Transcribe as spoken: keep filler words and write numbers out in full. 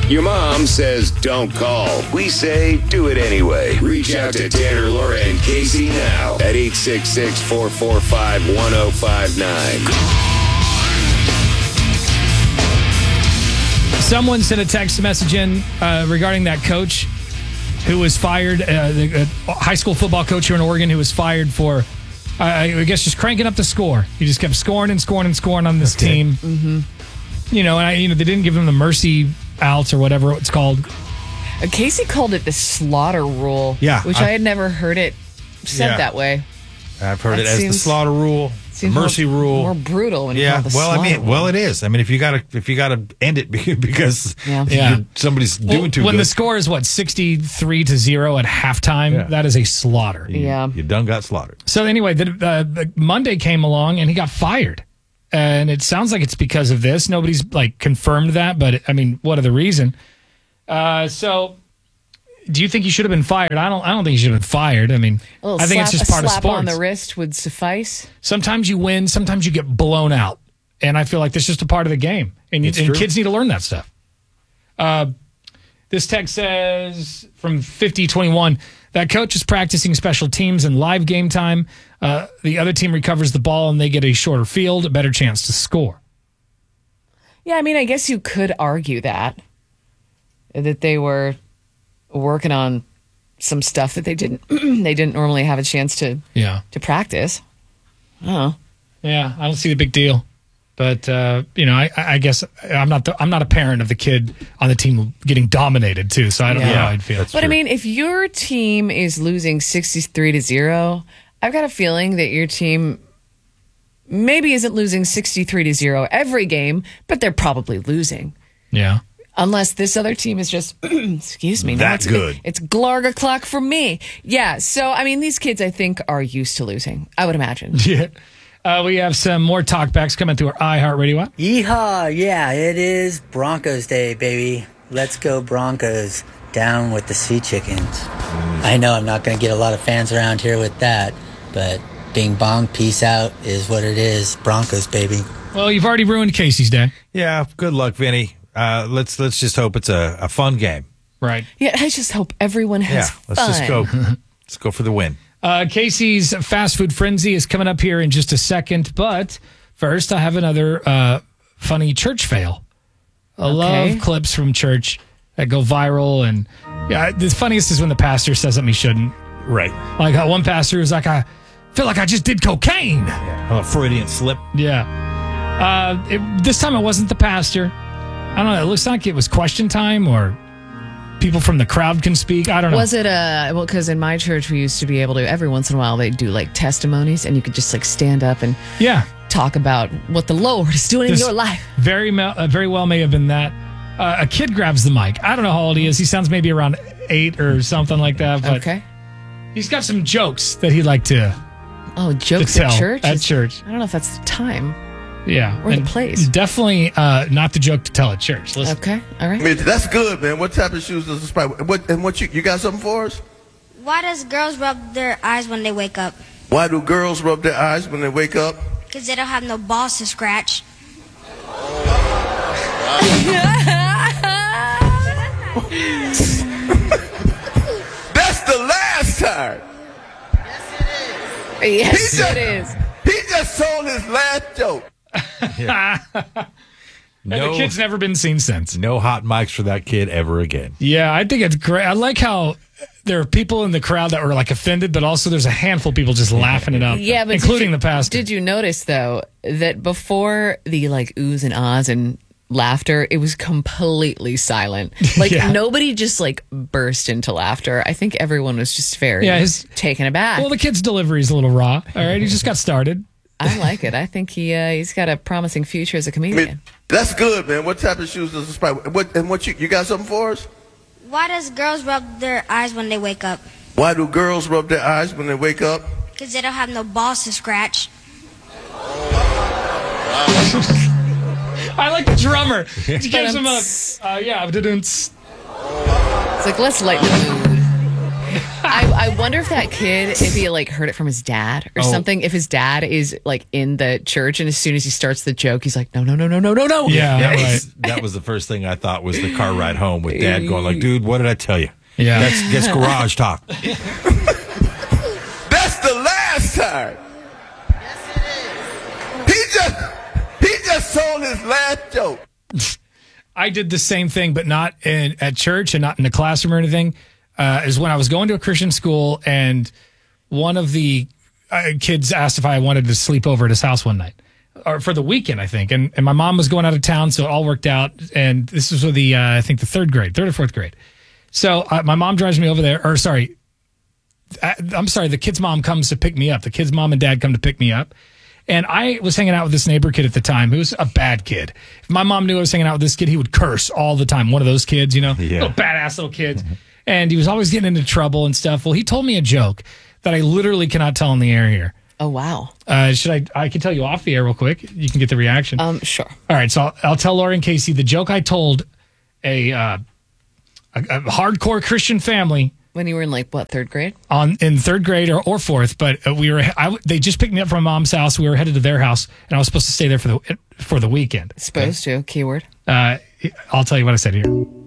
Your mom says don't call. We say do it anyway. Reach out to Tanner, Laura, and Casey now at eight six six, four four five, one oh five nine. Someone sent a text message in uh, regarding that coach who was fired, uh, the uh, high school football coach here in Oregon who was fired for, uh, I guess, just cranking up the score. He just kept scoring and scoring and scoring on this okay. team. Mm-hmm. You know, and I, you know, they didn't give him the mercy outs or whatever it's called. Uh, Casey called it the slaughter rule. Yeah, which I, I had never heard it said yeah. that way. I've heard that it as the slaughter rule, the mercy more, rule. More brutal when you yeah. call it the well, slaughter I mean, rule. well, it is. I mean, if you gotta, if you gotta end it because yeah. Yeah. somebody's doing well, too when good. the score is what sixty-three to zero at halftime, Yeah. that is a slaughter. You, yeah, you done got slaughtered. So anyway, the, uh, the Monday came along and he got fired, and it sounds like it's because of this. Nobody's like confirmed that, but I mean, what are the reason? Uh, so. Do you think he should have been fired? I don't. I don't think he should have been fired. I mean, a little I think slap, it's just a part of slap sports. on the wrist would suffice. Sometimes you win. Sometimes you get blown out, and I feel like that's just a part of the game. And, you, and kids need to learn that stuff. Uh, this text says from fifty twenty-one that coach is practicing special teams in live game time. Uh, the other team recovers the ball and they get a shorter field, a better chance to score. Yeah, I mean, I guess you could argue that that they were working on some stuff that they didn't they didn't normally have a chance to Yeah. to practice. Oh, Yeah, I don't see the big deal, but uh, you know, I, I guess I'm not the, I'm not a parent of the kid on the team getting dominated too, so I don't Yeah. know how I'd feel. That's but true. I mean, if your team is losing sixty-three to zero, I've got a feeling that your team maybe isn't losing sixty-three to zero every game, but they're probably losing. Yeah. Unless this other team is just, excuse me, now That it's good. It's Glarga clock for me. Yeah. So, I mean, these kids, I think, are used to losing, I would imagine. Yeah. Uh, we have some more talkbacks coming through our iHeartRadio app. Yeehaw, yeah, it is Broncos Day, baby. Let's go Broncos. Down with the Sea Chickens. I know I'm not going to get a lot of fans around here with that, but bing bong, peace out is what it is. Broncos, baby. Well, you've already ruined Casey's day. Yeah, good luck, Vinny. Uh, let's let's just hope it's a, a fun game. Right. Yeah, I just hope everyone has Yeah, fun. let's just go. Let's go for the win. Uh, Casey's Fast Food Frenzy is coming up here in just a second, but first I have another uh, funny church fail. I Okay. love clips from church that go viral, and yeah, the funniest is when the pastor says something he shouldn't. Right. Like uh, one pastor was like, I feel like I just did cocaine. Yeah. A Freudian slip. Yeah. Uh, it, this time it wasn't the pastor. I don't know. It looks like it was question time or people from the crowd can speak. I don't know. Was it a, well, because in my church, we used to be able to, every once in a while, they do like testimonies, and you could just like stand up and Yeah. talk about what the Lord is doing in This your life. Very, me- uh, very well may have been that. Uh, a kid grabs the mic. I don't know how old he is. He sounds maybe around eight or something like that. But Okay. he's got some jokes that he'd like to, Oh, to jokes tell at church? At Is- church. I don't know if that's the time. Yeah. Or the And place. Definitely uh, not the joke to tell at church. Listen. Okay. All right. I mean, that's good, man. What type of shoes does the Sprite? What and what you you got something for us? Why does girls rub their eyes when they wake up? Why do girls rub their eyes when they wake up? Because they don't have no balls to scratch. That's the last time. Yes, He just- it is. He just told his last joke. And No, the kid's never been seen since. no hot mics for that kid ever again. Yeah, I think it's great. I like how there are people in the crowd that were like offended, but also there's a handful of people just laughing it up. Yeah, but including did you, the pastor. Did you notice though that before the like oohs and ahs and laughter, it was completely silent. Like Yeah. nobody just like burst into laughter. I think everyone was just very Yeah, his- taken aback. Well, the kid's delivery is a little raw. All right, he just got started. I like it. I think he uh, he's got a promising future as a I comedian. mean, that's good, man. What type of shoes does the Sprite? What and what you you got something for us? Why does girls rub their eyes when they wake up? Why do girls rub their eyes when they wake up? Because they don't have no balls to scratch. I like the drummer. He gives him a uh, yeah. da-dunts. It's like let's lighten the mood. I, I wonder if that kid, if he like heard it from his dad or Oh. something, if his dad is like in the church and as soon as he starts the joke, he's like, no, no, no, no, no, no, no. Yeah, That right. was, that was the first thing I thought was the car ride home with Dad going like, dude, what did I tell you? Yeah. That's, that's garage talk. That's the last time. Yes, it is. He just, he just told his last joke. I did the same thing, but not in, at church and not in the classroom or anything. Uh, is when I was going to a Christian school, and one of the uh, kids asked if I wanted to sleep over at his house one night, or for the weekend, I think. And and my mom was going out of town, so it all worked out. And this was with the uh, I think the third grade, third or fourth grade. So uh, my mom drives me over there, or sorry, I, I'm sorry, the kid's mom comes to pick me up. The kid's mom and dad come to pick me up. And I was hanging out with this neighbor kid at the time who was a bad kid. If my mom knew I was hanging out with this kid, he would curse all the time. One of those kids, you know, Yeah. little badass little kids. And he was always getting into trouble and stuff. Well, he told me a joke that I literally cannot tell on the air here. Oh, wow. Uh, should I? I can tell you off the air real quick. You can get the reaction. Um, sure. All right, so I'll, I'll tell Laura and Casey the joke I told a, uh, a, a hardcore Christian family When you were in like what, third grade? on in third grade or, or fourth, but uh, we were. I, they just picked me up from mom's house. We were headed to their house, and I was supposed to stay there for the for the weekend. Supposed to, keyword. Uh, I'll tell you what I said here.